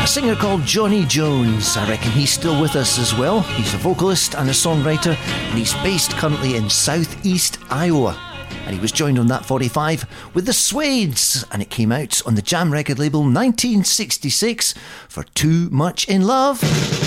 singer called Johnny Jones. I reckon he's still with us as well. He's a vocalist and a songwriter, and he's based currently in southeast Iowa. And he was joined on that 45 with the Suedes, and it came out on the Jam record label 1966 for Too Much in Love.